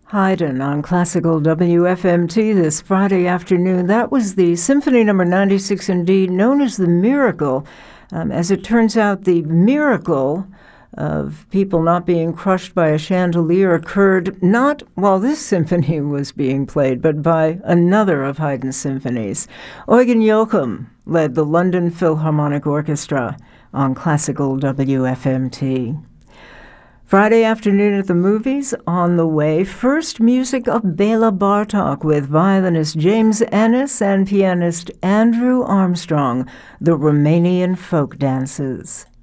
Haydn on Classical WFMT this Friday afternoon. That was the Symphony No. 96 in D, known as the Miracle. As it turns out, the miracle of people not being crushed by a chandelier occurred not while this symphony was being played, but by another of Haydn's symphonies. Eugen Joachim led the London Philharmonic Orchestra on Classical WFMT. Friday afternoon at the movies, on the way, first music of Bela Bartok with violinist James Ennis and pianist Andrew Armstrong, the Romanian folk dances.